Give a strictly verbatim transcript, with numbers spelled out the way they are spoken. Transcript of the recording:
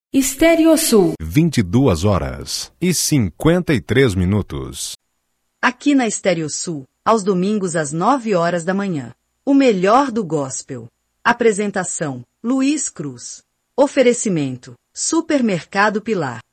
Estéreo Sul. vinte e duas horas e cinquenta e três minutos. Aqui na Estéreo Sul, aos domingos às nove horas da manhã. O melhor do gospel. Apresentação: Luiz Cruz. Oferecimento: Supermercado Pilar.